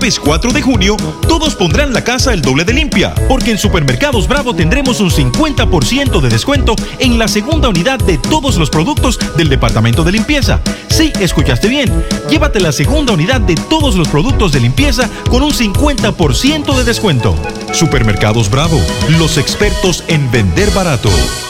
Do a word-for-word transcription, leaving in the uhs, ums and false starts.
jueves cuatro de junio, todos pondrán la casa el doble de limpia, porque en Supermercados Bravo tendremos un cincuenta por ciento de descuento en la segunda unidad de todos los productos del departamento de limpieza. Sí, escuchaste bien. Llévate la segunda unidad de todos los productos de limpieza con un cincuenta por ciento de descuento. Supermercados Bravo, los expertos en vender barato.